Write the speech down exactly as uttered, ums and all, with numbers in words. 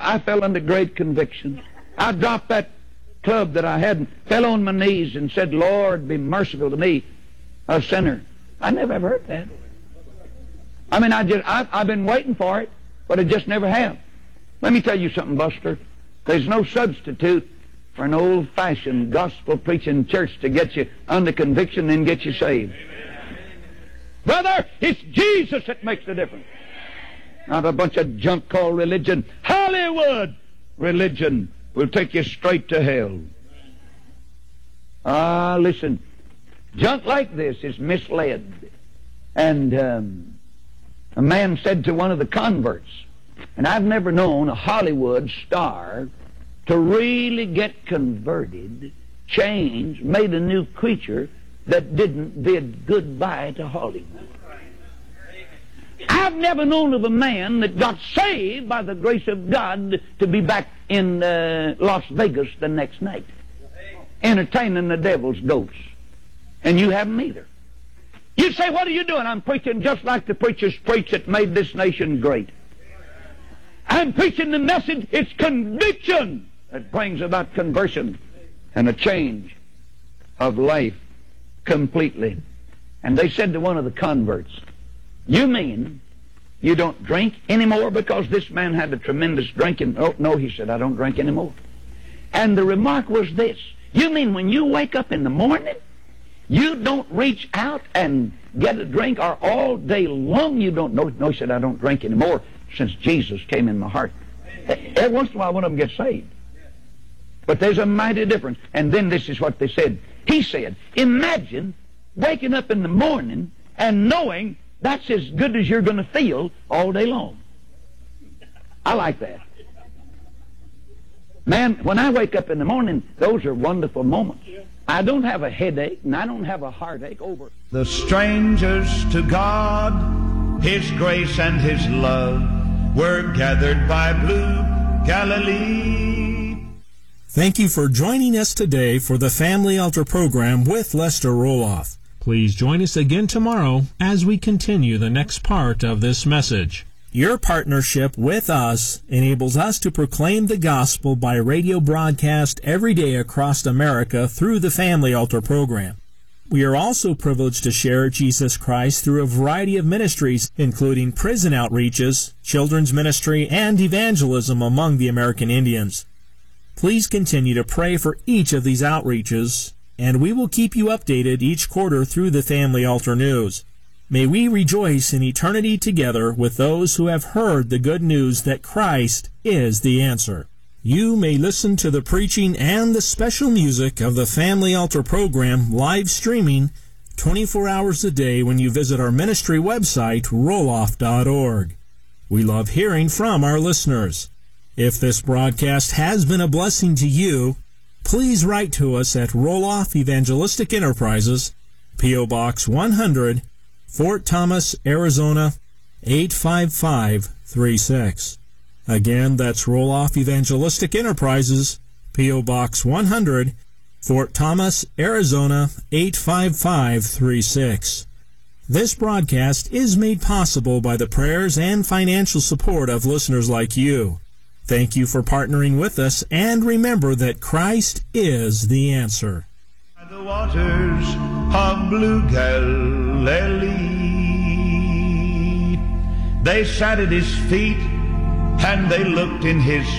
I fell under great conviction. I dropped that club that I had and fell on my knees and said, Lord, be merciful to me, a sinner. I never ever heard that. I mean, I just, I, I've been waiting for it, but I just never have. Let me tell you something, Buster. There's no substitute for an old-fashioned gospel-preaching church to get you under conviction and get you saved. Brother, it's Jesus that makes the difference. Not a bunch of junk called religion. Hollywood religion will take you straight to hell. Ah, listen. Junk like this is misled. And um, a man said to one of the converts, and I've never known a Hollywood star to really get converted, changed, made a new creature that didn't bid goodbye to Hollywood. I've never known of a man that got saved by the grace of God to be back in uh, Las Vegas the next night, entertaining the devil's ghosts. And you haven't either. You say, what are you doing? I'm preaching just like the preachers preach that made this nation great. I'm preaching the message. It's conviction that brings about conversion and a change of life completely. And they said to one of the converts, you mean you don't drink anymore? Because this man had a tremendous drinking. Oh, no, he said, I don't drink anymore. And the remark was this, you mean when you wake up in the morning, you don't reach out and get a drink, or all day long you don't? No, no, he said, I don't drink anymore since Jesus came in my heart. Every once in a while one of them gets saved. But there's a mighty difference. And then this is what they said. He said, imagine waking up in the morning and knowing that's as good as you're going to feel all day long. I like that. Man, when I wake up in the morning, those are wonderful moments. I don't have a headache, and I don't have a heartache over. The strangers to God, His grace and His love, were gathered by blue Galilee. Thank you for joining us today for the Family Altar program with Lester Roloff. Please join us again tomorrow as we continue the next part of this message. Your partnership with us enables us to proclaim the gospel by radio broadcast every day across America through the Family Altar program. We are also privileged to share Jesus Christ through a variety of ministries, including prison outreaches, children's ministry, and evangelism among the American Indians. Please continue to pray for each of these outreaches, and we will keep you updated each quarter through the Family Altar News. May we rejoice in eternity together with those who have heard the good news that Christ is the answer. You may listen to the preaching and the special music of the Family Altar program live streaming twenty-four hours a day when you visit our ministry website, roloff dot org. We love hearing from our listeners. If this broadcast has been a blessing to you, please write to us at Roloff Evangelistic Enterprises, P O Box one hundred, Fort Thomas, Arizona, eight five five three six. Again, that's Roloff Evangelistic Enterprises, P O Box one hundred, Fort Thomas, Arizona, eight five five three six. This broadcast is made possible by the prayers and financial support of listeners like you. Thank you for partnering with us, and remember that Christ is the answer. The waters of blue Galilee, they sat at His feet and they looked in His